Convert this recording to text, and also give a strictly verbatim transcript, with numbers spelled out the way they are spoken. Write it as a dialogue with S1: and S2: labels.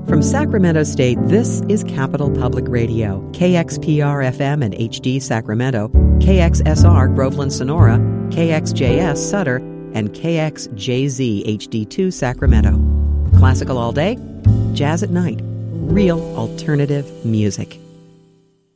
S1: From Sacramento State, this is Capital Public Radio, K X P R F M and H D Sacramento, K X S R Groveland Sonora, K X J S Sutter, and K X J Z H D two Sacramento. Classical all day, jazz at night. Real alternative music.